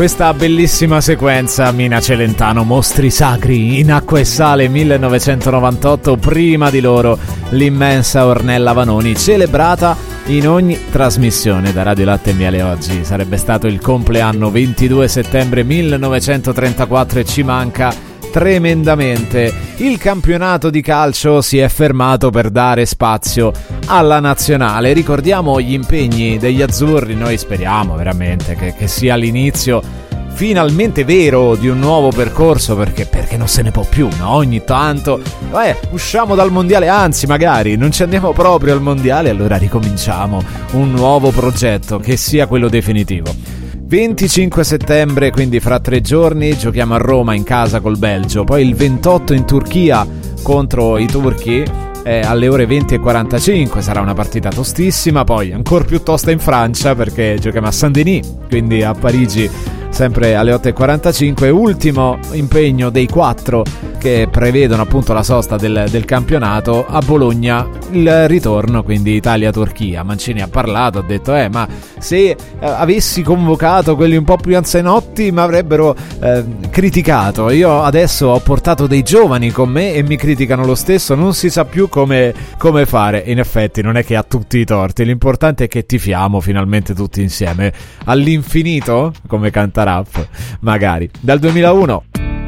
Questa bellissima sequenza, Mina Celentano, Mostri Sacri in Acqua e Sale 1998, prima di loro l'immensa Ornella Vanoni, celebrata in ogni trasmissione da Radio Latte e Miele. Oggi sarebbe stato il compleanno, 22 settembre 1934, e ci manca tremendamente. Il campionato di calcio si è fermato per dare spazio alla nazionale. Ricordiamo gli impegni degli azzurri, noi speriamo veramente che sia l'inizio finalmente vero di un nuovo percorso, perché non se ne può più, no? Ogni tanto usciamo dal mondiale, anzi magari non ci andiamo proprio al mondiale, allora ricominciamo un nuovo progetto che sia quello definitivo. 25 settembre, quindi fra 3 giorni, giochiamo a Roma in casa col Belgio, poi il 28 in Turchia contro i turchi alle ore 20:45, sarà una partita tostissima, poi ancora più tosta in Francia perché giochiamo a Saint-Denis, quindi a Parigi sempre alle 8:45, ultimo impegno dei 4 che prevedono appunto la sosta del campionato, a Bologna il ritorno, quindi Italia-Turchia. Mancini ha parlato, ha detto ma se avessi convocato quelli un po' più anzianotti mi avrebbero criticato, io adesso ho portato dei giovani con me e mi criticano lo stesso, non si sa più come fare. In effetti non è che ha tutti i torti, l'importante è che tifiamo finalmente tutti insieme all'infinito, come canta Raff, magari. Dal 2001